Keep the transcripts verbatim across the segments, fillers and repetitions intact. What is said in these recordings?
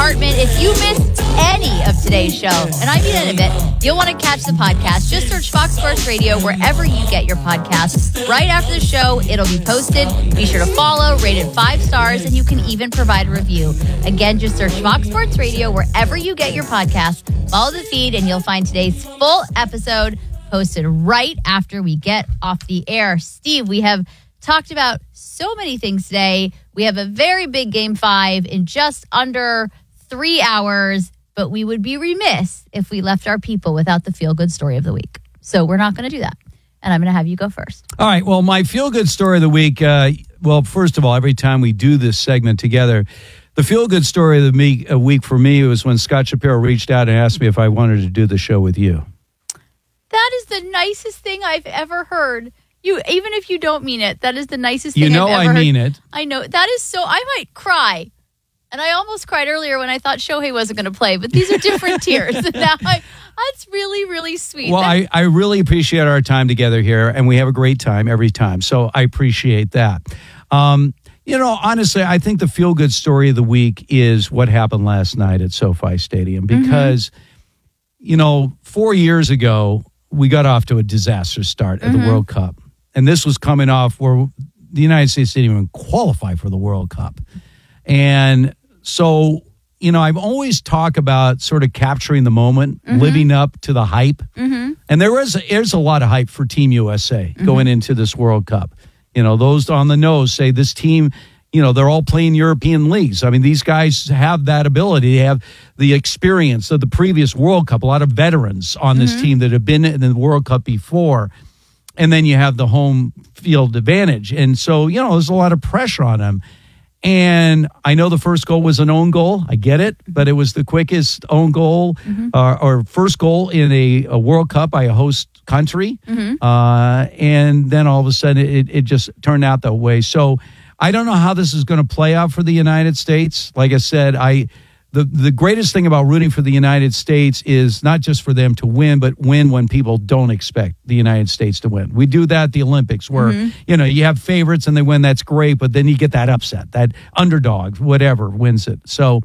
Hartman. If you missed any of today's show, and I mean any of it, you'll want to catch the podcast. Just search Fox Sports Radio wherever you get your podcasts. Right after the show, it'll be posted. Be sure to follow, rate it five stars, and you can even provide a review. Again, just search Fox Sports Radio wherever you get your podcasts. Follow the feed, and you'll find today's full episode posted right after we get off the air. Steve, we have talked about so many things today. We have a very big game five in just under three hours, but we would be remiss if we left our people without the feel-good story of the week. So we're not going to do that. And I'm going to have you go first. All right. Well, my feel-good story of the week, uh, well, first of all, every time we do this segment together, the feel-good story of the week, a week for me was when Scott Shapiro reached out and asked me if I wanted to do the show with you. That is the nicest thing I've ever heard. You, even if you don't mean it, that is the nicest thing you know I've ever I mean heard. it. I know. That is so, I might cry. And I almost cried earlier when I thought Shohei wasn't going to play, but these are different tears. And now I, that's really, really sweet. Well, I, I really appreciate our time together here, and we have a great time every time. So I appreciate that. Um, you know, honestly, I think the feel-good story of the week is what happened last night at SoFi Stadium because, mm-hmm. you know, four years ago, we got off to a disaster start at mm-hmm. the World Cup. And this was coming off where the United States didn't even qualify for the World Cup. And so, you know, I've always talked about sort of capturing the moment, mm-hmm. living up to the hype. Mm-hmm. And there was there's a lot of hype for Team U S A mm-hmm. going into this World Cup. You know, those on the nose say this team, you know, they're all playing European leagues. I mean, these guys have that ability. They have the experience of the previous World Cup, a lot of veterans on this mm-hmm. team that have been in the World Cup before. And then you have the home field advantage. And so, you know, there's a lot of pressure on them. And I know the first goal was an own goal. I get it. But it was the quickest own goal mm-hmm. uh, or first goal in a, a World Cup by a host country. Mm-hmm. Uh, and then all of a sudden it, it just turned out that way. So I don't know how this is going to play out for the United States. Like I said, I... The the greatest thing about rooting for the United States is not just for them to win, but win when people don't expect the United States to win. We do that at the Olympics where, mm-hmm. you know, you have favorites and they win. That's great. But then you get that upset, that underdog, whatever, wins it. So,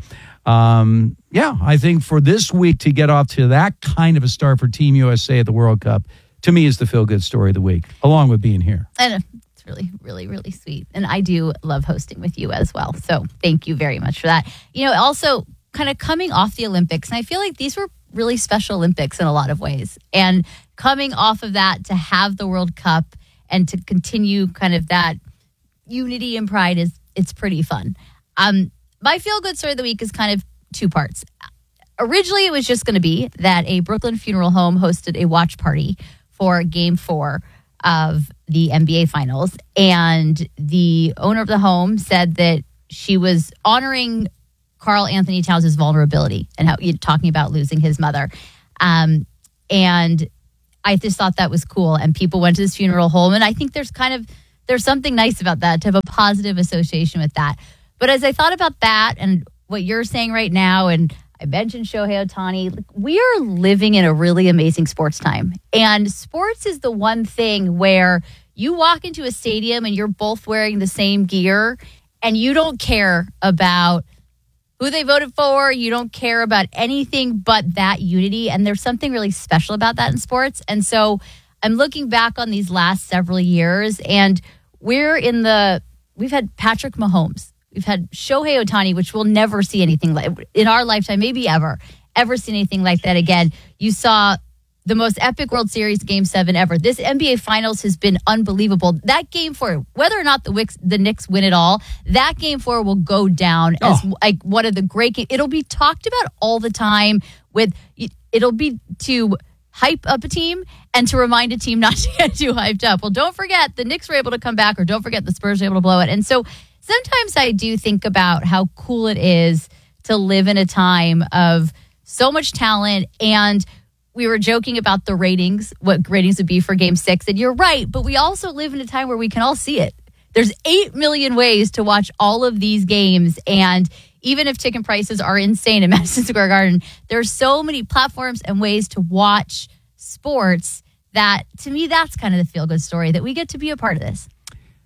um, yeah, I think for this week to get off to that kind of a start for Team U S A at the World Cup, to me is the feel-good story of the week, along with being here. I know. Really, really, really sweet. And I do love hosting with you as well. So thank you very much for that. You know, also kind of coming off the Olympics, and I feel like these were really special Olympics in a lot of ways. And coming off of that to have the World Cup and to continue kind of that unity and pride is it's pretty fun. Um, my feel-good story of the week is kind of two parts. Originally, it was just going to be that a Brooklyn funeral home hosted a watch party for Game Four of the N B A Finals, and the owner of the home said that she was honoring Karl Anthony Towns' vulnerability and how you're talking about losing his mother. Um, and I just thought that was cool. And people went to this funeral home, and I think there's kind of there's something nice about that, to have a positive association with that. But as I thought about that and what you're saying right now, and I mentioned Shohei Ohtani, we are living in a really amazing sports time. And sports is the one thing where you walk into a stadium and you're both wearing the same gear and you don't care about who they voted for. You don't care about anything but that unity. And there's something really special about that in sports. And so I'm looking back on these last several years, and we're in the, we've had Patrick Mahomes. We've had Shohei Ohtani, which we'll never see anything like in our lifetime, maybe ever, ever see anything like that again. You saw the most epic World Series Game seven ever. This N B A Finals has been unbelievable. That Game four, whether or not the Wicks, the Knicks win it all, that Game four will go down as oh. like one of the great games. It'll be talked about all the time. With It'll be to hype up a team and to remind a team not to get too hyped up. Well, don't forget the Knicks were able to come back, or don't forget the Spurs were able to blow it. And so sometimes I do think about how cool it is to live in a time of so much talent. And we were joking about the ratings, what ratings would be for Game Six. And you're right, but we also live in a time where we can all see it. There's eight million ways to watch all of these games. And even if ticket prices are insane in Madison Square Garden, there's so many platforms and ways to watch sports that, to me, that's kind of the feel-good story, that we get to be a part of this.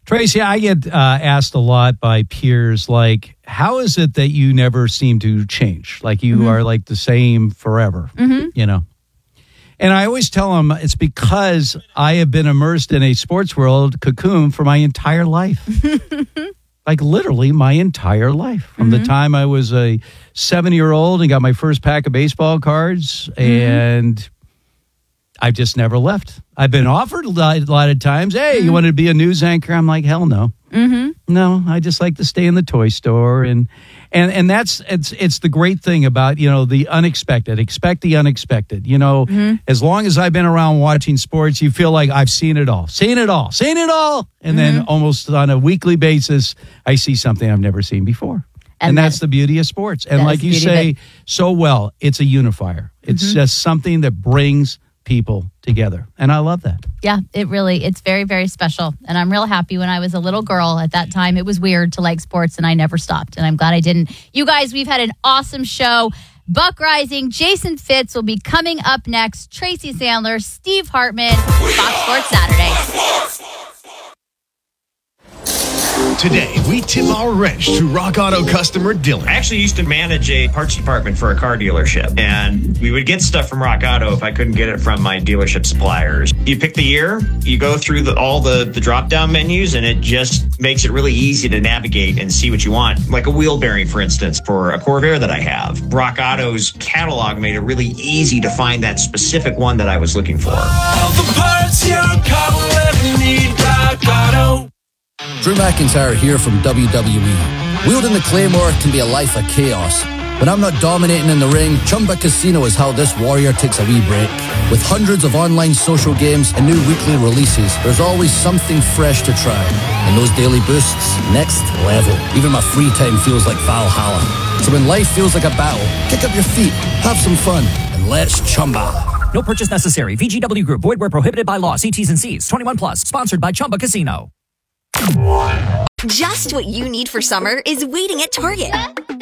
Tracy, I get uh, asked a lot by peers, like, how is it that you never seem to change? Like you mm-hmm. are like the same forever, mm-hmm. you know? And I always tell them it's because I have been immersed in a sports world cocoon for my entire life. Like literally my entire life. From mm-hmm. the time I was a seven-year-old and got my first pack of baseball cards, mm-hmm. and I've just never left. I've been offered a lot, a lot of times, hey, mm-hmm. you wanted to be a news anchor? I'm like, hell no. Mm-hmm. No, I just like to stay in the toy store. And and and that's, it's it's the great thing about, you know, the unexpected. Expect the unexpected. You know, mm-hmm. as long as I've been around watching sports, you feel like I've seen it all. Seen it all. Seen it all. And mm-hmm. then almost on a weekly basis, I see something I've never seen before. And, and that's that, the beauty of sports. And like you say so well, it's a unifier. It's mm-hmm. just something that brings people together. And I love that. Yeah, it really, it's very, very special. And I'm real happy. When I was a little girl at that time, it was weird to like sports and I never stopped. And I'm glad I didn't. You guys, we've had an awesome show. Buck Rising, Jason Fitz will be coming up next. Tracy Sandler, Steve Hartman, Fox Sports Saturday. Today, we tip our wrench to Rock Auto customer Dylan. I actually used to manage a parts department for a car dealership, and we would get stuff from Rock Auto if I couldn't get it from my dealership suppliers. You pick the year, you go through the, all the, the drop-down menus, and it just makes it really easy to navigate and see what you want. Like a wheel bearing, for instance, for a Corvair that I have. Rock Auto's catalog made it really easy to find that specific one that I was looking for. All the parts your car will ever need, Rock Auto. Drew McIntyre here from W W E. Wielding the Claymore can be a life of chaos. When I'm not dominating in the ring, Chumba Casino is how this warrior takes a wee break. With hundreds of online social games and new weekly releases, there's always something fresh to try. And those daily boosts, next level. Even my free time feels like Valhalla. So when life feels like a battle, kick up your feet, have some fun, and let's Chumba. No purchase necessary. V G W Group. Void where prohibited by law. See T's and C's. twenty-one plus. Sponsored by Chumba Casino. Just what you need for summer is waiting at Target.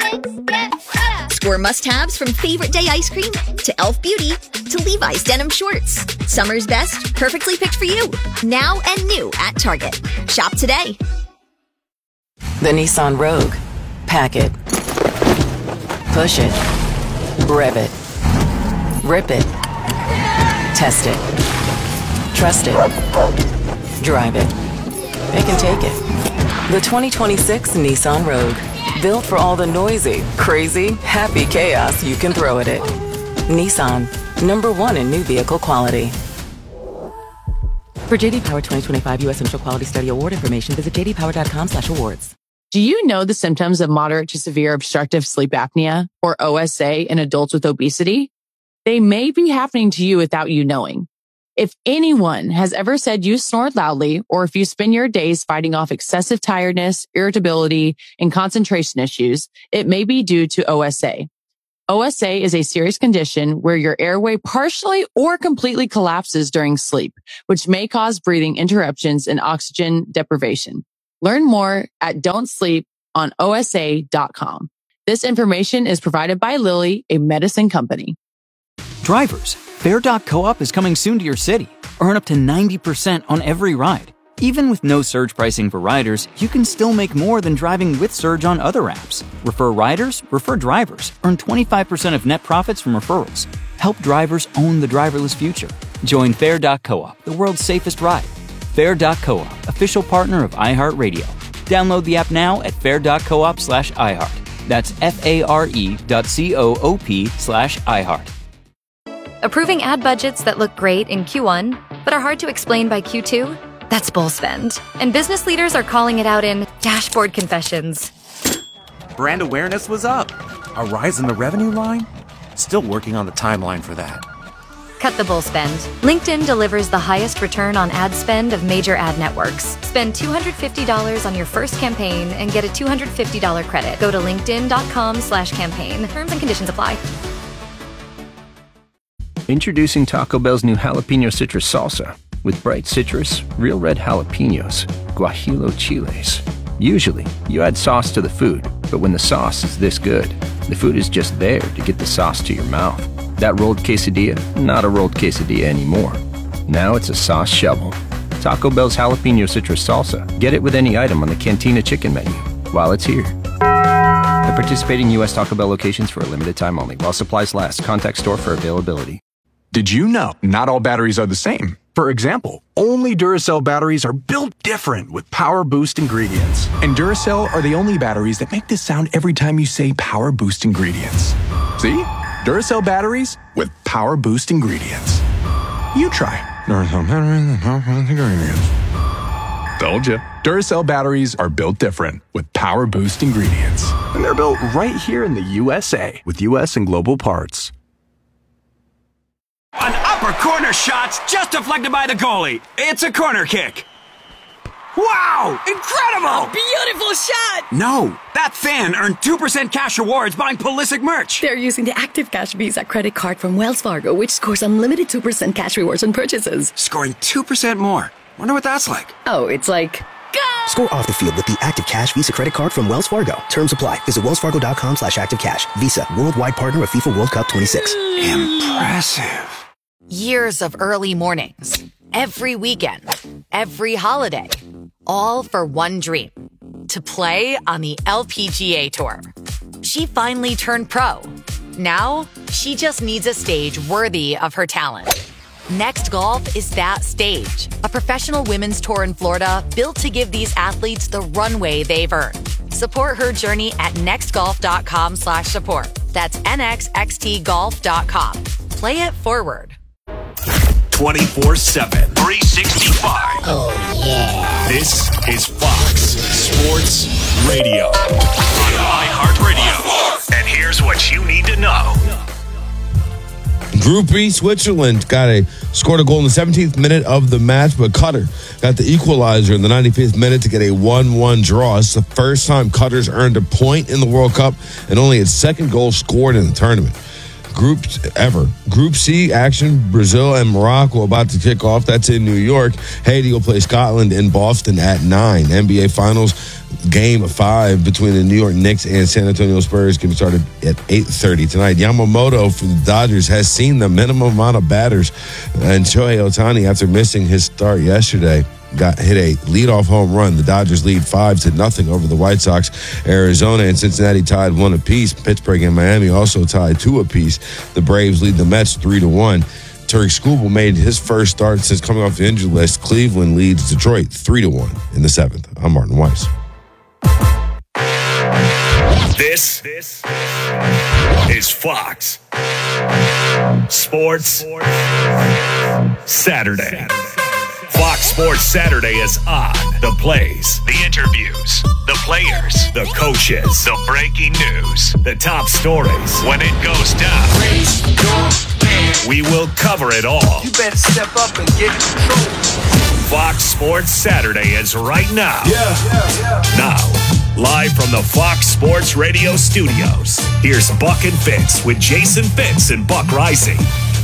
Score must-haves from favorite day ice cream to Elf Beauty to Levi's denim shorts. Summer's best, perfectly picked for you. Now and new at Target. Shop today. The Nissan Rogue. Pack it. Push it. Rev it. Rip it. Test it. Trust it. Drive it. It can take it. The twenty twenty-six Nissan Rogue. Built for all the noisy, crazy, happy chaos you can throw at it. Nissan. Number one in new vehicle quality. For J D Power twenty twenty-five U S Central Quality Study Award information, visit j d power dot com slash awards. Do you know the symptoms of moderate to severe obstructive sleep apnea, or O S A, in adults with obesity? They may be happening to you without you knowing. If anyone has ever said you snored loudly, or if you spend your days fighting off excessive tiredness, irritability, and concentration issues, it may be due to O S A. O S A is a serious condition where your airway partially or completely collapses during sleep, which may cause breathing interruptions and oxygen deprivation. Learn more at don't sleep on O S A dot com. This information is provided by Lilly, a medicine company. Drivers, Fare dot coop is coming soon to your city. Earn up to ninety percent on every ride. Even with no surge pricing for riders, you can still make more than driving with Surge on other apps. Refer riders, refer drivers. Earn twenty-five percent of net profits from referrals. Help drivers own the driverless future. Join Fare dot coop, the world's safest ride. Fare dot coop, official partner of iHeartRadio. Download the app now at fare dot coop slash iHeart. That's F-A-R-E dot C-O-O-P slash iHeart. Approving ad budgets that look great in Q one, but are hard to explain by Q two? That's bull spend. And business leaders are calling it out in dashboard confessions. Brand awareness was up. A rise in the revenue line? Still working on the timeline for that. Cut the bull spend. LinkedIn delivers the highest return on ad spend of major ad networks. Spend two hundred fifty dollars on your first campaign and get a two hundred fifty dollars credit. Go to linkedin dot com slash campaign. Terms and conditions apply. Introducing Taco Bell's new Jalapeno Citrus Salsa. With bright citrus, real red jalapenos, guajillo chiles. Usually, you add sauce to the food, but when the sauce is this good, the food is just there to get the sauce to your mouth. That rolled quesadilla, not a rolled quesadilla anymore. Now it's a sauce shovel. Taco Bell's jalapeno citrus salsa. Get it with any item on the Cantina chicken menu while it's here. At participating U S Taco Bell locations for a limited time only. While supplies last. Contact store for availability. Did you know not all batteries are the same? For example, only Duracell batteries are built different with Power Boost ingredients. And Duracell are the only batteries that make this sound every time you say Power Boost ingredients. See? Duracell batteries with Power Boost ingredients. You try. Duracell batteries with Power Boost ingredients. Told you. Duracell batteries are built different with Power Boost ingredients. And they're built right here in the U S A with U S and global parts. An upper corner shot's just deflected by the goalie. It's a corner kick. Wow! Incredible! Beautiful shot! No, that fan earned two percent cash rewards buying Pulisic merch. They're using the Active Cash Visa credit card from Wells Fargo, which scores unlimited two percent cash rewards on purchases. Scoring two percent more. Wonder what that's like. Oh, it's like... Go! Score off the field with the Active Cash Visa credit card from Wells Fargo. Terms apply. Visit wellsfargo.com slash activecash. Visa, worldwide partner of FIFA World Cup twenty-six. Impressive. Years of early mornings, every weekend, every holiday, all for one dream, to play on the L P G A Tour. She finally turned pro. Now, she just needs a stage worthy of her talent. Next Golf is that stage, a professional women's tour in Florida built to give these athletes the runway they've earned. Support her journey at nextgolf.com slash support. That's nxxtgolf dot com. Play it forward. twenty-four seven, three sixty-five. Oh, yeah. This is Fox Sports Radio on iHeartRadio. And here's what you need to know. Group B, Switzerland got a scored a goal in the seventeenth minute of the match, but Qatar got the equalizer in the ninety-fifth minute to get a one one draw. It's the first time Qatar's earned a point in the World Cup and only its second goal scored in the tournament. Group ever. Group C action, Brazil and Morocco about to kick off. That's in New York. Haiti will play Scotland in Boston at nine. N B A Finals game five between the New York Knicks and San Antonio Spurs can be started at eight thirty tonight. Yamamoto from the Dodgers has seen the minimum amount of batters. And Shohei Ohtani, after missing his start yesterday, got hit a leadoff home run. The Dodgers lead five to nothing over the White Sox. Arizona and Cincinnati tied one apiece. Pittsburgh and Miami also tied two apiece. The Braves lead the Mets three to one. Tarik Skubal made his first start since coming off the injury list. Cleveland leads Detroit three to one in the seventh. I'm Martin Weiss. This, this is Fox Sports Saturday. Fox Sports Saturday is on. The plays, the interviews, the players, the coaches, the breaking news, the top stories. When it goes down, we will cover it all. You better step up and get in control. Fox Sports Saturday is right now. Yeah, yeah, yeah. Now, live from the Fox Sports Radio studios, here's Buck and Fitz with Jason Fitz and Buck Rising.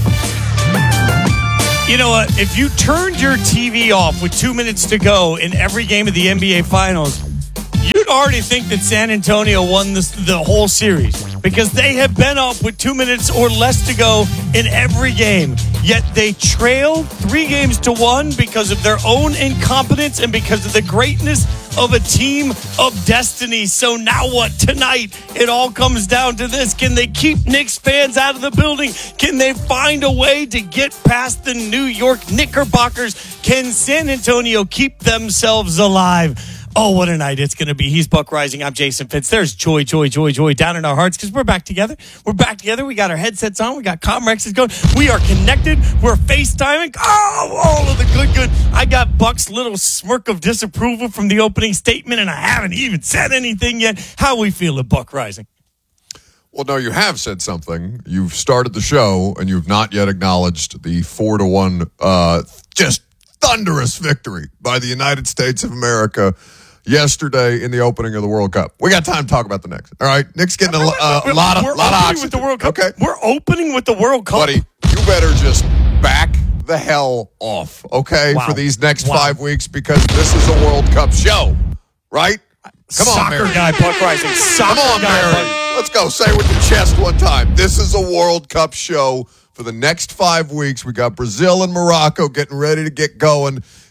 You know what? If you turned your T V off with two minutes to go in every game of the N B A Finals, you'd already think that San Antonio won this, the whole series because they have been up with two minutes or less to go in every game. Yet they trailed three games to one because of their own incompetence and because of the greatness of a team of destiny. So now what? Tonight, it all comes down to this. Can they keep Knicks fans out of the building? Can they find a way to get past the New York Knickerbockers? Can San Antonio keep themselves alive? Oh, what a night it's going to be. He's Buck Rising. I'm Jason Fitz. There's joy, joy, joy, joy down in our hearts because we're back together. We're back together. We got our headsets on. We got Comrexes going. We are connected. We're FaceTiming. Oh, all of the good, good. I got Buck's little smirk of disapproval from the opening statement, and I haven't even said anything yet. How we feel at Buck Rising? Well, no, you have said something. You've started the show, and you've not yet acknowledged the four to one, uh, just thunderous victory by the United States of America yesterday in the opening of the World Cup. We got time to talk about the Knicks. All right, Knicks getting a uh, we're, lot of we're lot of oxygen. With the World Cup. Okay, we're opening with the World Cup, buddy. You better just back the hell off, okay, wow. for these next wow. five weeks because this is a World Cup show, right? Come Soccer on, Mary. guy, Buck Rising. Soccer Come on, guy, Mary. Buck. Let's go. Say it with your chest one time. This is a World Cup show for the next five weeks. We got Brazil and Morocco getting ready to get going.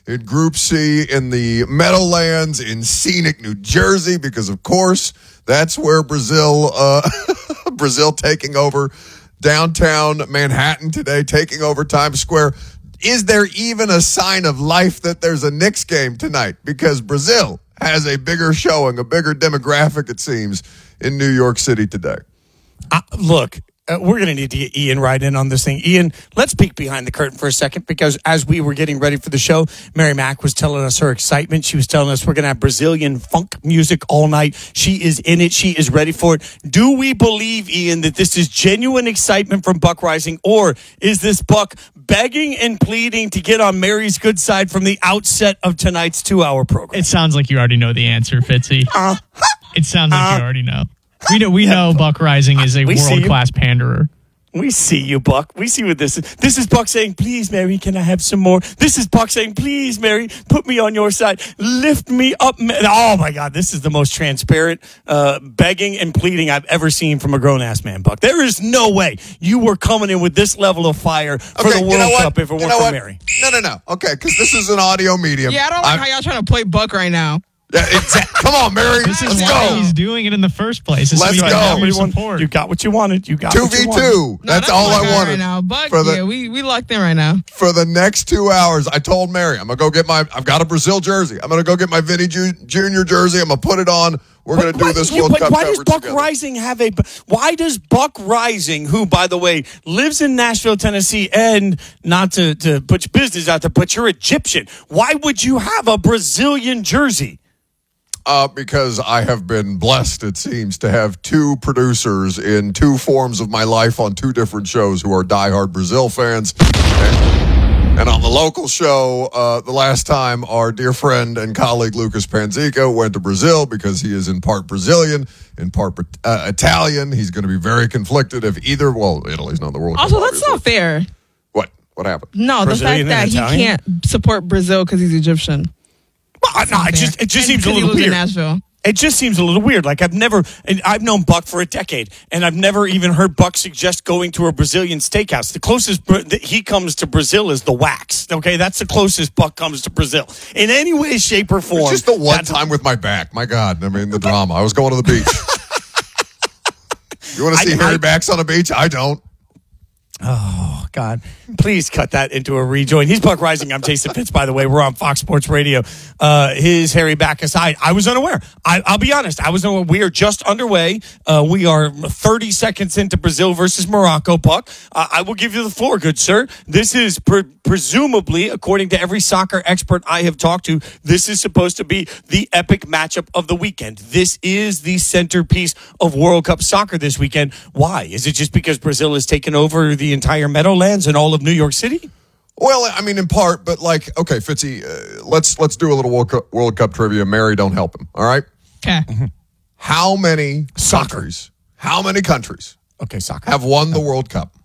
in Group C in the Meadowlands in scenic New Jersey, because of course that's where Brazil, uh, Brazil taking over downtown Manhattan today, taking over Times Square. Is there even a sign of life that there's a Knicks game tonight? Because Brazil has a bigger showing, a bigger demographic, it seems, in New York City today. Uh, look, uh, we're going to need to get Ian right in on this thing. Ian, let's peek behind the curtain for a second, because as we were getting ready for the show, Mary Mack was telling us her excitement. She was telling us we're going to have Brazilian funk music all night. She is in it. She is ready for it. Do we believe, Ian, that this is genuine excitement from Buck Rising, or is this Buck begging and pleading to get on Mary's good side from the outset of tonight's two-hour program? It sounds like you already know the answer, Fitzy. Uh, it sounds like uh, you already know. We know, we know Buck Rising is a world-class panderer. We see you, Buck. We see what this is. This is Buck saying, please, Mary, can I have some more? This is Buck saying, please, Mary, put me on your side. Lift me up. Oh, my God. This is the most transparent uh, begging and pleading I've ever seen from a grown-ass man, Buck. There is no way you were coming in with this level of fire for okay, the World you know Cup if it you weren't for what? Mary. No, no, no. Okay, because this is an audio medium. Yeah, I don't like I'm, how y'all trying to play Buck right now. Yeah, exactly. Come on, Mary. This is Let's why go. he's doing it in the first place. This Let's is go. your support. You got what you wanted. You got two what you v wanted. two. No, That's, that's all my I guy wanted. right now. Buck, for the, yeah, we, we locked in right now. For the next two hours, I told Mary, I'm going to go get my, I've got a Brazil jersey. I'm going to go get my Vinny Ju- Junior jersey. I'm going to put it on. We're going to do this yeah, World but Cup why does coverage Buck together. Rising have a? Why does Buck Rising, who by the way lives in Nashville, Tennessee, and not to to put your business out there, but you're Egyptian. Why would you have a Brazilian jersey? Uh, because I have been blessed, it seems, to have two producers in two forms of my life on two different shows who are diehard Brazil fans. And, and on the local show, uh, the last time our dear friend and colleague Lucas Panzica went to Brazil because he is in part Brazilian, in part uh, Italian. He's going to be very conflicted if either, well, Italy's not in the World Cup. Also, that's not fair. What? What happened? No, Brazilian the fact that he Italian? can't support Brazil because he's Egyptian. Well, no, it just it just And seems a because he little lives in weird. Nashville. It just seems a little weird. Like I've never, and I've known Buck for a decade, and I've never even heard Buck suggest going to a Brazilian steakhouse. The closest br- that he comes to Brazil is the Wax. Okay, that's the closest Buck comes to Brazil in any way, shape, or form. It's just the one time with my back. My God, I mean the drama. I was going to the beach. You want to see I- Harry I- Backs on a beach? I don't. Oh, God. Please cut that into a rejoin. He's Buck Rising. I'm Jason Pitts, by the way. We're on Fox Sports Radio. Uh, his Harry back aside, I was unaware. I, I'll be honest. I was unaware. We are just underway. Uh, we are thirty seconds into Brazil versus Morocco, Buck. Uh, I will give you the floor, good sir. This is pre- presumably, according to every soccer expert I have talked to, this is supposed to be the epic matchup of the weekend. This is the centerpiece of World Cup soccer this weekend. Why? Is it just because Brazil has taken over the entire Meadowlands and all of New York City? Well, I mean, in part, but like, okay, Fitzy, uh, let's let's do a little World Cup, World Cup trivia. Mary, don't help him. All right. Okay. Mm-hmm. How many Soccer. countries? How many countries? Okay, soccer have won the World Cup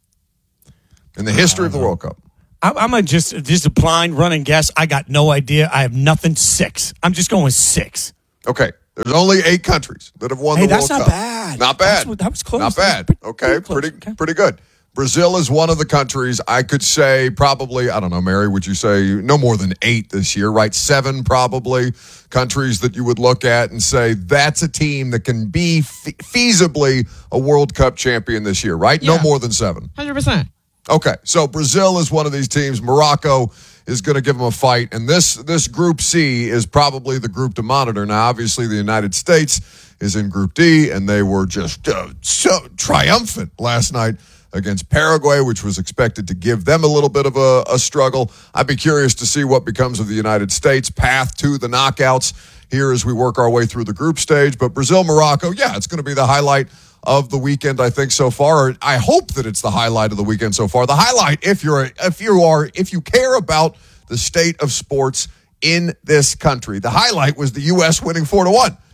in the history of the World Cup? I'm, I'm a just just a blind running guess. I got no idea. I have nothing. Six. I'm just going with six. Okay. There's only eight countries that have won Hey, the World that's Cup. not bad. Not bad. That's what- that was close. Not That was bad. pretty- okay, pretty close. pretty Okay. pretty good. Brazil is one of the countries I could say probably, I don't know, Mary, would you say no more than eight this year, right? Seven probably countries that you would look at and say that's a team that can be fe- feasibly a World Cup champion this year, right? No Yeah. more than seven. one hundred percent. Okay, so Brazil is one of these teams. Morocco is going to give them a fight, and this this Group C is probably the group to monitor. Now, obviously, the United States is in Group D, and they were just uh, so triumphant last night against Paraguay, which was expected to give them a little bit of a, a struggle. I'd be curious to see what becomes of the United States' path to the knockouts here as we work our way through the group stage. But Brazil, Morocco, yeah, it's going to be the highlight of the weekend, I think, so far. I hope that it's the highlight of the weekend so far. The highlight, if you're a, if you are if you care about the state of sports in this country, the highlight was the U S winning four to one.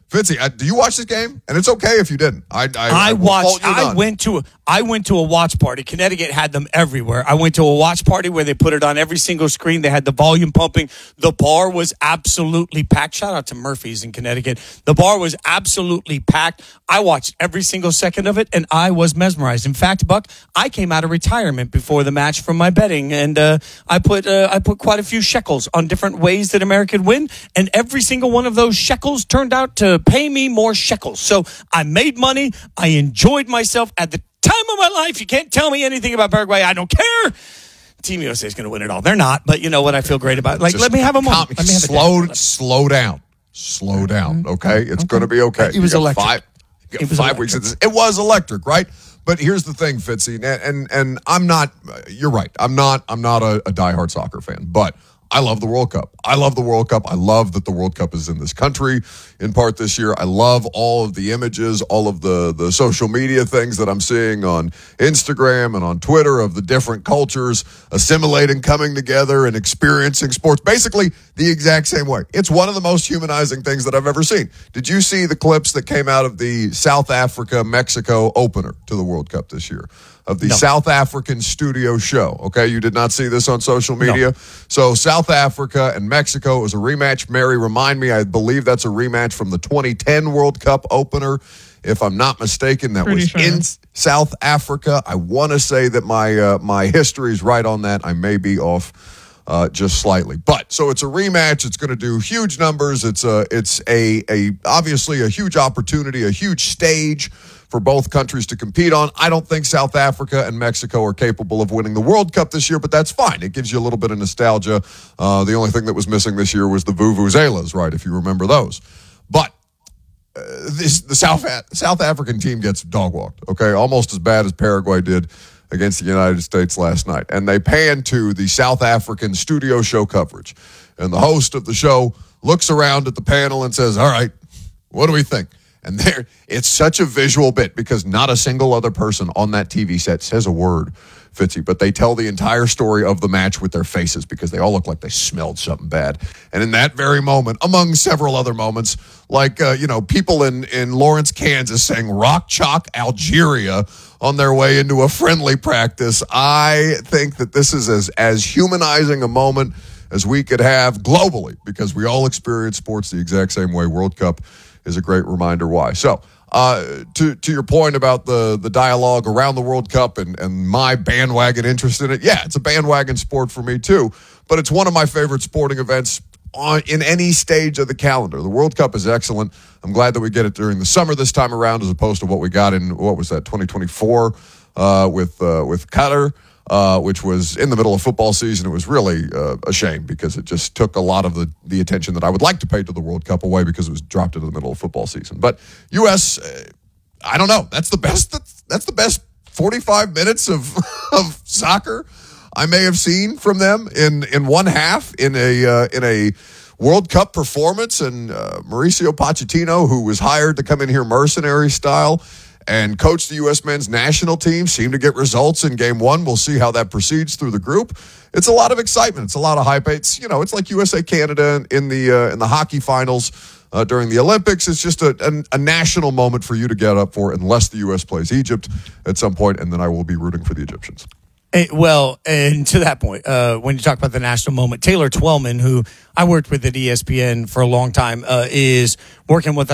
Fitzy, uh, do you watch this game? And it's okay if you didn't. I I, I, I watched. I none. went to. A, I went to a watch party. Connecticut had them everywhere. I went to a watch party where they put it on every single screen. They had the volume pumping. The bar was absolutely packed. Shout out to Murphy's in Connecticut. The bar was absolutely packed. I watched every single second of it, and I was mesmerized. In fact, Buck, I came out of retirement before the match from my betting, and uh, I put uh, I put quite a few shekels on different ways that America could win, and every single one of those shekels turned out to pay me more shekels. So I made money. I enjoyed myself at the time of my life. You can't tell me anything about Paraguay. I don't care. Team U S A is going to win it all. They're not, but you know what I feel great about. Like, Just let me have a moment. Let me have slow, a slow down. Slow down, okay? It's okay. going to be okay. It was you got electric. Five, you got it was five electric. weeks. Of this. It was electric, right? But here's the thing, Fitzy, and and, and I'm not. You're right. I'm not. I'm not a, a diehard soccer fan, but I love the World Cup. I love the World Cup. I love that the World Cup is in this country in part this year. I love all of the images, all of the, the social media things that I'm seeing on Instagram and on Twitter of the different cultures assimilating, coming together, and experiencing sports basically the exact same way. It's one of the most humanizing things that I've ever seen. Did you see the clips that came out of the South Africa-Mexico opener to the World Cup this year? Of the No. South African studio show. Okay, you did not see this on social media. No. So South Africa and Mexico, it was a rematch. Mary, remind me, I believe that's a rematch from the twenty ten World Cup opener. If I'm not mistaken, that Pretty was sure. in South Africa. I want to say that my uh, my history is right on that. I may be off uh, just slightly, but so it's a rematch. It's going to do huge numbers. It's a it's a a obviously a huge opportunity, a huge stage for both countries to compete on. I don't think South Africa and Mexico are capable of winning the World Cup this year, but that's fine. It gives you a little bit of nostalgia. Uh, the only thing that was missing this year was the Vuvuzelas, right, if you remember those. But uh, this, the South South African team gets dog-walked, okay, almost as bad as Paraguay did against the United States last night. And they pan to the South African studio show coverage. And the host of the show looks around at the panel and says, all right, what do we think? And there, it's such a visual bit because not a single other person on that T V set says a word, Fitzy, but they tell the entire story of the match with their faces because they all look like they smelled something bad. And in that very moment, among several other moments, like, uh, you know, people in, in Lawrence, Kansas saying Rock Chalk, Algeria on their way into a friendly practice, I think that this is as, as humanizing a moment as we could have globally because we all experience sports the exact same way. World Cup is a great reminder why. So, uh, to to your point about the the dialogue around the World Cup and, and my bandwagon interest in it, yeah, it's a bandwagon sport for me too, but it's one of my favorite sporting events on in any stage of the calendar. The World Cup is excellent. I'm glad that we get it during the summer this time around as opposed to what we got in, what was that, twenty twenty-four uh, with uh, with Qatar. Uh, which was in the middle of football season. It was really uh, a shame because it just took a lot of the, the attention that I would like to pay to the World Cup away because it was dropped into the middle of football season. But U S, uh, I don't know. That's the best. That's, that's the best forty-five minutes of of soccer I may have seen from them in, in one half in a uh, in a World Cup performance. And uh, Mauricio Pochettino, who was hired to come in here mercenary style and coach the U S men's national team, seemed to get results in game one. We'll see how that proceeds through the group. It's a lot of excitement. It's a lot of hype. It's, you know, it's like U S A Canada in the uh, in the hockey finals uh, during the Olympics. It's just a, a, a national moment for you to get up for unless the U S plays Egypt at some point, and then I will be rooting for the Egyptians. Eh, well, and to that point, uh, when you talk about the national moment, Taylor Twellman, who I worked with at E S P N for a long time, uh, is working with